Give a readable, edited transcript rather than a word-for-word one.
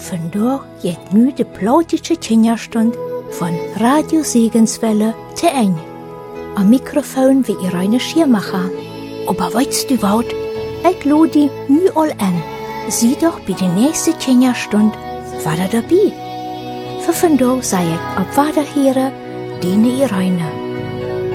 Vandaag geht nu de plautische Kinderstund von Radio Segenswelle te Ende. Am Mikrofon wie Irene Schirmacher. Aber weißt du was? Ich lade dich nu all an. Sieh doch bei der nächsten Kinderstund war dabei. Für Vandaag sei ich auf Wiederhören, deine Irene.